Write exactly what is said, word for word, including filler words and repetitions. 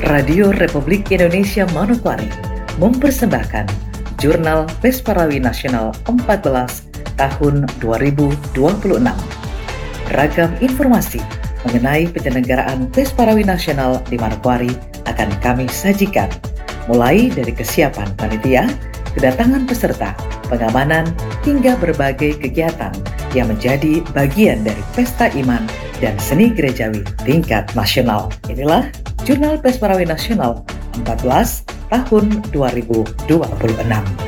Radio Republik Indonesia Manokwari mempersembahkan Jurnal Pesparawi Nasional empat belas tahun dua ribu dua puluh enam. Ragam informasi mengenai penyelenggaraan Pesparawi Nasional di Manokwari akan kami sajikan, mulai dari kesiapan panitia, kedatangan peserta, pengamanan, hingga berbagai kegiatan yang menjadi bagian dari pesta iman dan seni gerejawi tingkat nasional. Inilah Jurnal Pesparawi Nasional empat belas tahun dua ribu dua puluh enam.